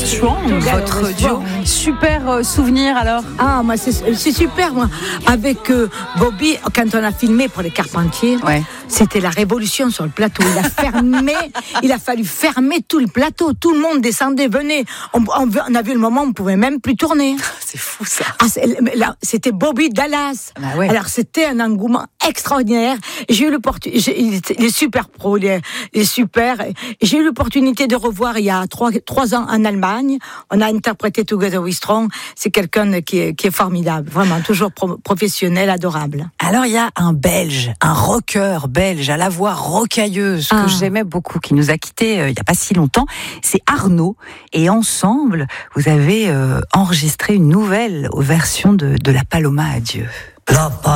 Strong, votre duo. Super souvenir alors. Ah, moi c'est super moi. Avec Bobby, quand on a filmé pour les Carpentiers, c'était la révolution sur le plateau. Il a fallu fermer tout le plateau. Tout le monde descendait, venait. On a vu le moment où on pouvait même plus tourner. C'est fou ça. C'était Bobby Dallas. Bah ouais. Alors c'était un engouement extraordinaire. J'ai eu l'opportunité, il est super pro, il est super. J'ai eu l'opportunité de revoir il y a 3 ans en Allemagne. On a interprété Together We Strong. C'est quelqu'un qui est formidable, vraiment toujours professionnel, adorable. Alors il y a un Belge, un rocker belge à la voix rocailleuse que j'aimais beaucoup, qui nous a quittés il y a pas si longtemps. C'est Arnaud, et ensemble vous avez enregistré une nouvelle version de La Paloma Adieu.